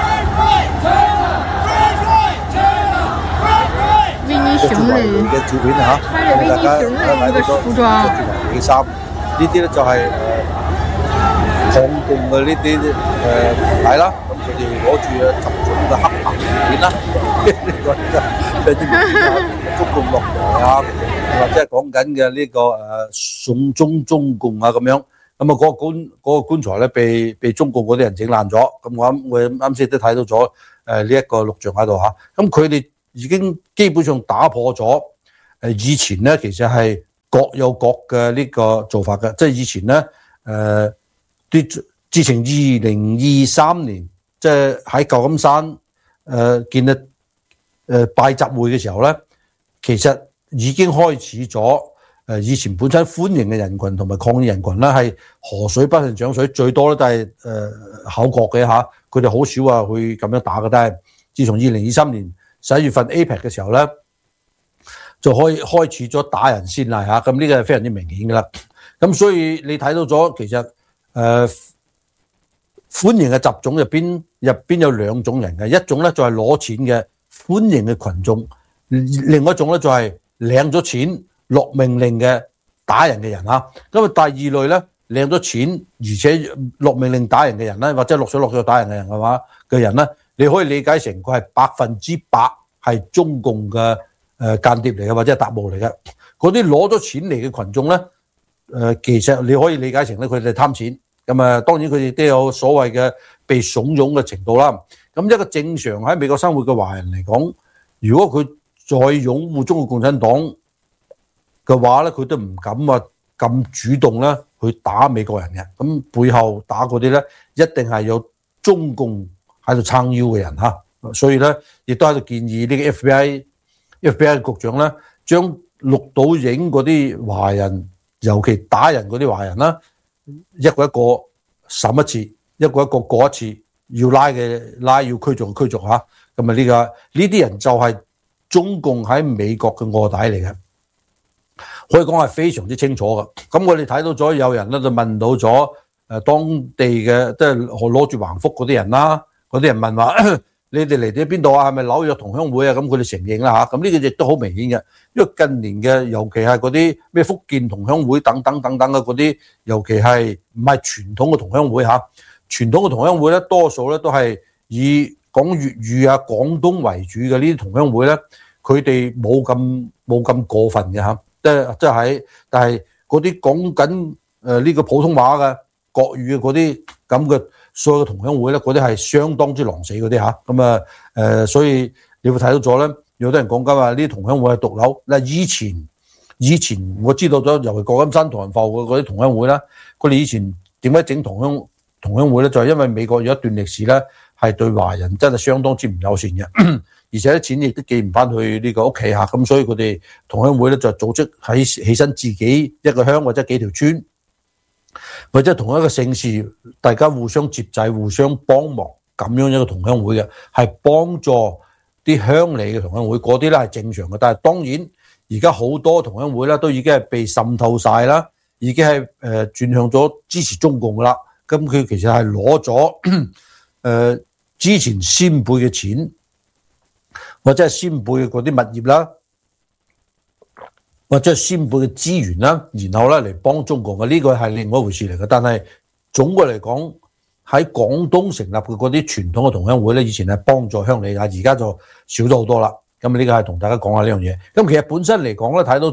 維尼熊類嘅照片嚇， 維尼熊類嘅服裝， 着住維尼嘅衫，呢啲咧就係誒抗共嘅呢啲誒係啦。咁佢哋攞住啊習總嘅黑白照片啦，呢個呢個中共落台啊！或者係講緊嘅呢個誒送中中共啊咁樣，咁啊嗰個棺嗰個棺材咧被被中共嗰啲人整爛咗，咁我啱我啱先都睇到咗誒呢一個錄像喺度嚇，咁佢哋已經基本上打破咗誒以前咧其實係各有各嘅呢個做法嘅，即係以前咧誒啲自從二零二三年即係喺舊金山誒見到誒拜習會嘅時候咧，其實已經開始咗誒以前本身歡迎嘅人群同埋抗議人群咧，係河水不犯漲水，最多咧都係誒口角嘅嚇，佢哋好少話去咁樣打嘅。但係自從二零二三年十一月份 A P E C 嘅時候咧，就可以開始咗打人先例嚇，咁呢個係非常之明顯嘅啦。咁所以你睇到咗其實誒、呃、歡迎嘅習總入邊入邊有兩種人嘅，一種咧就係攞錢嘅歡迎嘅群眾，另外一種咧就係、是領咗錢落命令嘅打人嘅人嚇，咁啊第二類咧領咗錢而且落命令打人嘅人咧，或者落水落腳打人嘅人嘅話嘅人咧，你可以理解成佢係百分之百係中共嘅誒間諜嚟嘅，或者係特務嚟嘅。嗰啲攞咗錢嚟嘅群眾咧，誒其實你可以理解成咧佢哋貪錢，咁啊當然佢哋都有所謂嘅被慫恿嘅程度啦。咁一個正常喺美國生活嘅華人嚟講，如果佢再擁護中國共產黨嘅話咧，佢都唔敢話咁主動咧去打美國人嘅。咁背後打嗰啲咧，一定係有中共喺度撐腰嘅人嚇。所以咧，亦都喺度建議呢個 F B I F B I 局長咧，將錄到影嗰啲華人，尤其打人嗰啲華人啦，一個一個審一次，一個一個過一次，要拉嘅拉，要驅逐嘅驅逐嚇。咁啊呢個呢啲人就係中共喺美國嘅臥底嚟嘅，可以講係非常之清楚嘅。咁我哋睇到咗有人咧就問到咗誒當地嘅即係攞住橫幅嗰啲人啦，嗰啲人問話你哋嚟自邊度啊？係咪紐約同鄉會啊？咁佢哋承認啦嚇。咁呢個亦都好明顯嘅，因為近年嘅尤其係嗰啲咩福建同鄉會等等等等嘅嗰啲，尤其係唔係傳統嘅同鄉會嚇。傳統嘅同鄉會咧，多數咧都係以講粵語啊廣東為主嘅呢啲同鄉會咧，佢哋冇咁冇咁過分嘅嚇，即係即係喺，但係嗰啲講緊誒呢個普通話嘅國語嘅嗰啲咁嘅所有嘅同鄉會咧，嗰啲係相當之狼死嗰啲嚇，咁啊誒，所以你會睇到咗咧，有啲人講緊話呢啲同鄉會係毒瘤。嗱，以前以前我知道咗，尤其舊金山同仁埠嘅嗰啲同鄉會啦，佢哋以前點解整同鄉同鄉會咧？就係因為美國有一段歷史咧，係對華人真係相當之唔友善嘅，而且啲錢亦都寄唔翻去呢個屋企嚇，咁所以佢哋同鄉會咧就組織喺起身自己一個鄉或者幾條村，或者同一個姓氏，大家互相接濟、互相幫忙咁樣一個同鄉會嘅，係幫助啲鄉里嘅同鄉會，嗰啲咧係正常嘅。但係當然而家好多同鄉會咧都已經係被滲透晒啦，已經係誒轉向咗支持中共噶啦。咁佢其實係攞咗誒之前先輩嘅錢，或者係先輩嘅嗰啲物業啦，或者係先輩嘅資源啦，然後咧嚟幫中共嘅，呢個係另外一回事嚟嘅。但係總嘅嚟講，喺廣東成立嘅嗰啲傳統嘅同鄉會咧，以前係幫助鄉里，而家就少咗好多啦。咁呢個係同大家講下呢樣嘢。咁其實本身嚟講咧，睇到咗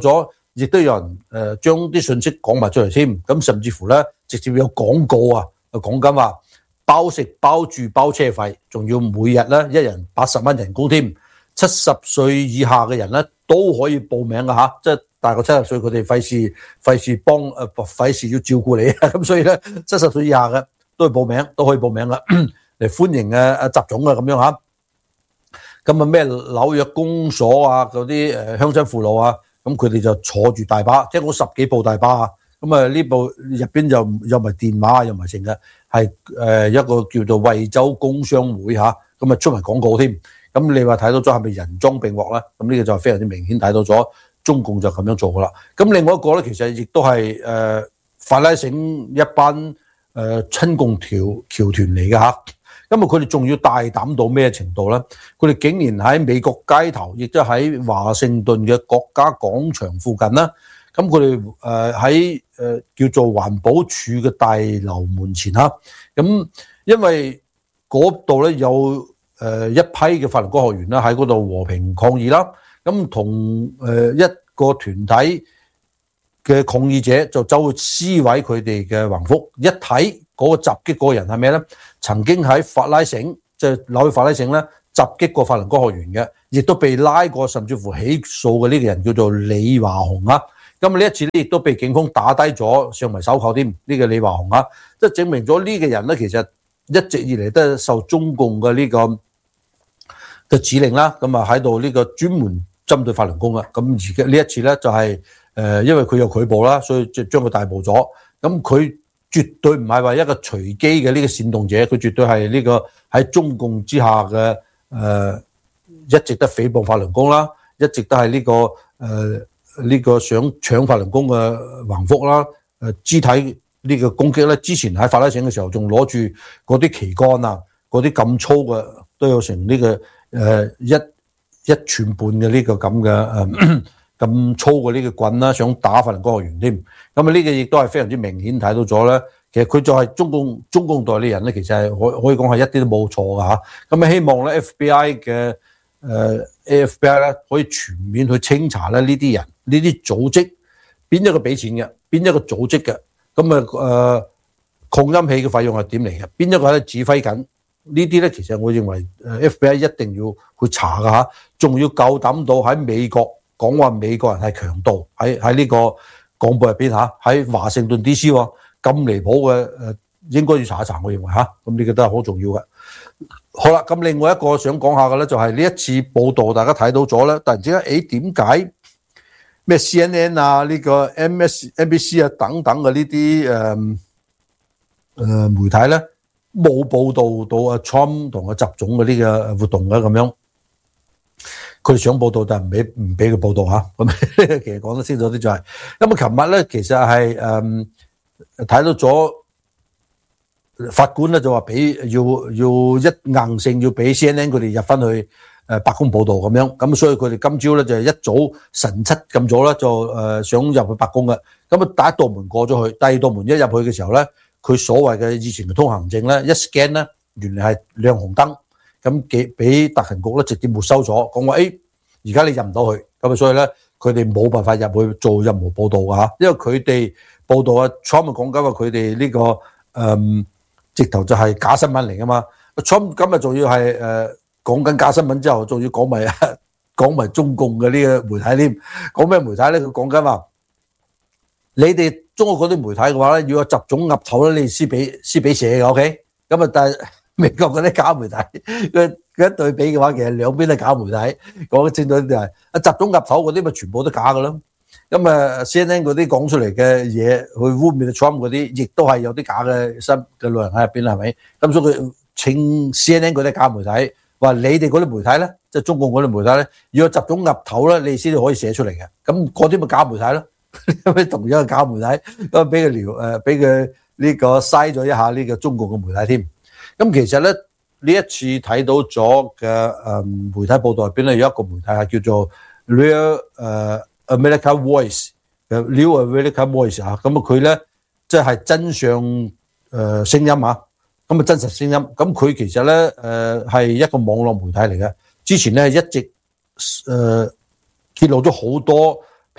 亦都有人誒將啲信息講埋出嚟添，咁甚至乎咧直接有廣告啊，講緊話包食包住包車費，仲要每日咧一人八十蚊人工添。七十歲以下嘅人咧都可以報名㗎嚇，即係大過七十歲佢哋費事費事幫誒費事要照顧你，咁所以咧七十歲以下嘅都去報名，都可以報名啦，嚟歡迎啊啊習總啊咁樣嚇。咁啊咩紐約公所啊嗰啲誒鄉親父老啊，咁佢哋就坐住大巴，聽講十幾部大巴啊，咁啊呢部入邊又又唔係電話又唔係成嘅，係誒一個叫做惠州工商會嚇，咁啊出埋廣告添。咁你話睇到咗係咪人贓並獲咧？咁呢個就非常之明顯睇到咗中共就咁樣做噶啦。咁另外一個咧，其實亦都係誒法拉盛一班誒、呃、親共僑僑團嚟嘅嚇。咁啊，佢哋仲要大膽到咩程度咧？佢哋竟然喺美國街頭，亦都喺華盛頓嘅國家廣場附近啦。咁佢哋誒喺誒叫做環保署嘅大樓門前嚇。咁因為嗰度咧有誒一批嘅法輪功學員啦喺嗰度和平抗議啦。咁同誒一個團體嘅抗議者就走去撕毀佢哋嘅橫幅，一睇嗰個襲擊嗰個人係咩咧？曾經喺法拉盛，即係紐約法拉盛咧襲擊過法輪功學員嘅，亦都被拉過，甚至乎起訴嘅呢個人叫做李華雄啊。咁呢一次咧亦都被警方打低咗，上埋手銬添。呢個李華雄啊，即係證明咗呢個人咧其實一直以嚟都係受中共嘅呢個嘅指令啦。咁啊喺度呢個專門針對法輪功啊。咁而家呢一次咧就係誒，因為佢有拒捕啦，所以就將佢逮捕咗。咁佢絕對唔係話一個隨機嘅呢個煽動者，佢絕對係呢個喺中共之下嘅誒、呃，一直都誹謗法輪功啦，一直都係呢、這個誒呢、呃這個想搶法輪功嘅橫幅啦，誒、呃、肢體呢個攻擊咧。之前喺法拉盛嘅時候，仲攞住嗰啲旗杆啊，嗰啲咁粗嘅都有成呢、這個誒、呃、一一寸半嘅呢個咁嘅誒咁粗嘅呢個棍啦，想打法輪功學員添。咁啊，呢個亦都係非常之明顯睇到咗咧。其實佢就係中共中共代理人咧，其實係可可以講係一啲都冇錯㗎嚇。咁啊，希望咧 F B I 嘅誒 F B I 咧可以全面去清查咧呢啲人、呢啲組織邊一個俾錢嘅，邊一個組織嘅。咁啊誒擴音器嘅費用係點嚟嘅？邊一個喺度指揮緊呢啲咧？其實我認為誒 F B I 一定要去查㗎嚇，仲要夠膽到喺美國講話美國人係強盜，喺喺呢個廣播入邊嚇，喺華盛頓 D C 喎。咁離譜嘅誒，應該要查一查，我認為嚇，咁呢個都係好重要嘅。好啦，咁另外一個想講下嘅咧，就係呢一次報導，大家睇到咗咧，突然之間，誒點解咩 C N N 啊、呢個 M S N B C 啊等等嘅呢啲誒誒媒體咧，冇報導到阿 Trump 同阿習總嘅呢個活動嘅咁樣？佢哋想報導，但係唔俾唔俾佢報導嚇。咁其實講得清楚啲就係，咁啊，琴日咧其實係誒。睇到咗法官咧就話俾要要一硬性要俾 C N N 佢哋入翻去誒白宮報導咁樣，咁所以佢哋今朝咧就一早晨七咁早咧就誒想入去白宮嘅，咁啊第一道門過咗去，第二道門一入去嘅時候咧，佢所謂嘅以前嘅通行證咧一 scan 咧，原來係亮紅燈，咁幾俾特勤局咧直接沒收咗，講話誒而家你入唔到去，咁啊所以咧佢哋冇辦法入去做任何報導㗎嚇，因為佢哋。報道啊 ，Trump 講緊話佢哋呢個誒、嗯、直頭就係假新聞嚟噶嘛。Trump 今日仲要係誒講緊假新聞之後，仲要講埋講埋中共嘅呢個媒體添。講咩媒體咧？佢講緊話，你哋中國嗰啲媒體嘅話咧，要有習總岌頭咧，你先俾先俾寫嘅 ，OK？咁啊，但係美國嗰啲假媒體，佢佢一對比嘅話，其實兩邊都係假媒體。講得清楚啲就係，啊習總岌頭嗰啲咪全部都假㗎啦。咁啊 C N N 嗰啲講出嚟嘅嘢，去污蔑 Trump 嗰啲，亦都係有啲假嘅新嘅內容喺入邊啦，係咪？咁所以佢請 C N N 嗰啲假媒體話：你哋嗰啲媒體咧，即係中共嗰啲媒體咧，要有習總岌頭咧，你先至可以寫出嚟嘅。咁嗰啲咪假媒體咯？因為同樣嘅假媒體，咁俾佢聊誒，俾佢呢個篩咗一下呢個中共嘅媒體添。咁其實咧，呢一次睇到咗嘅誒媒體報道入邊咧，有一個媒體係叫做 Real 誒。America Voice 嘅 New America Voice 啊，咁啊佢咧即係真相誒聲音啊，咁啊真實聲音，咁佢其實咧誒係一個網絡媒體嚟嘅，之前咧一直誒揭露咗好多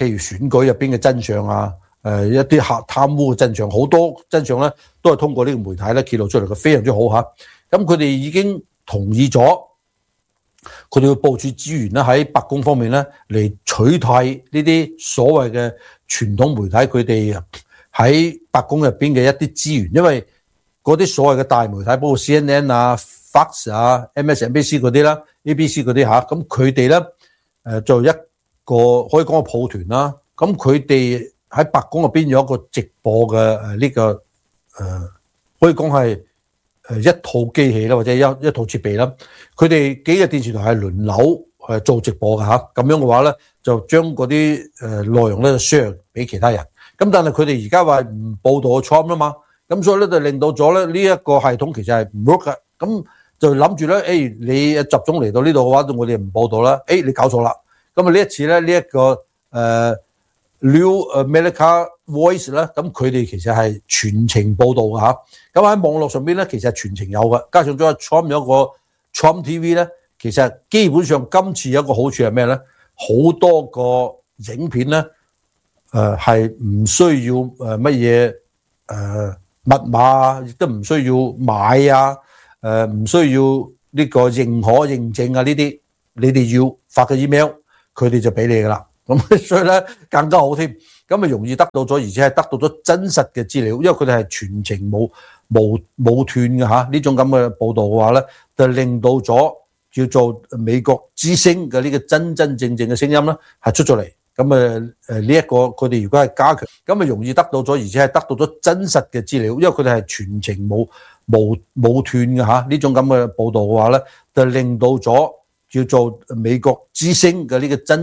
譬如選舉入邊嘅真相啊，誒一啲客貪污嘅真相，好多真相咧都係通過呢個媒體咧揭露出嚟嘅，非常之好嚇。咁佢哋已經同意咗，佢哋會部署資源咧喺白宮方面咧嚟取替呢啲所謂嘅傳統媒體佢哋喺白宮入邊嘅一啲資源，因為嗰啲所謂嘅大媒體，包括 C N N 啊、Fox 啊、M S N B C 嗰啲啦、A B C 嗰啲嚇，咁佢哋咧誒做一個可以講個抱團啦。咁佢哋喺白宮入邊有一個直播嘅誒呢個誒、呃，可以講係誒一套機器啦，或者一一套設備啦。佢哋幾個電視台係輪流誒做直播嘅嚇，咁樣嘅話咧就將嗰啲誒內容咧 share 俾其他人。咁但係佢哋而家話唔報導個 Trump 啊嘛，咁所以咧就令到咗咧呢一個系統其實係唔 work 嘅。咁就諗住咧，誒、哎、你習總嚟到呢度嘅話，我哋唔報導啦。誒、哎、你搞錯啦。咁啊呢一次咧呢一、這個誒。呃 New America Voice 咧，咁佢哋其實係全程報導嘅嚇。咁喺網絡上邊咧，其實係全程有嘅。加上咗 Trump 有一個 Trump T V 咧，其實基本上今次有一個好處係咩咧？好多個影片咧，誒係唔需要誒乜嘢誒密碼啊，亦都唔需要買啊，誒唔需要呢個認可認證啊呢啲，你哋要發個 email，佢哋就俾你噶啦。咁所以咧更加好添，咁咪容易得到咗，而且係得到咗真實嘅資料，因為佢哋係全程冇冇冇斷嘅嚇。呢種咁嘅報導嘅話咧，就令到咗叫做美國之聲嘅呢個真真正正嘅聲音咧係出咗嚟。咁誒誒呢一個佢哋如果係加強，咁咪容易得到咗，而且係得到咗真實嘅資料，因為佢哋係全程冇冇冇斷嘅嚇。呢種咁嘅報導嘅話咧，就令到咗叫做美國之聲嘅呢個真